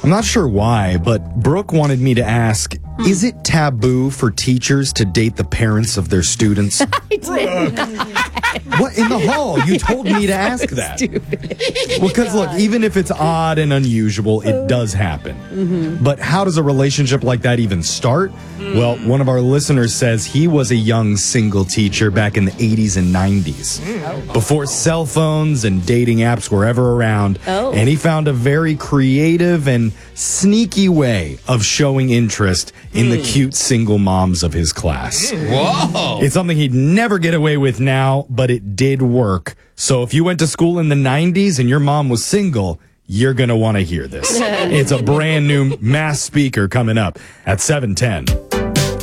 I'm not sure why, but Brooke wanted me to ask, is it taboo for teachers to date the parents of their students? I did. What? In the hall? You told me to ask that. Stupid. Well, because look, even if it's odd and unusual, it does happen. But how does a relationship like that even start? Well, one of our listeners says he was a young single teacher back in the 80s and 90s, before cell phones and dating apps were ever around. And he found a very creative and sneaky way of showing interest in the cute single moms of his class. Whoa! It's something he'd never get away with now, but it did work. So if you went to school in the 90s and your mom was single, you're going to want to hear this. It's a brand new mass speaker coming up at 7:10.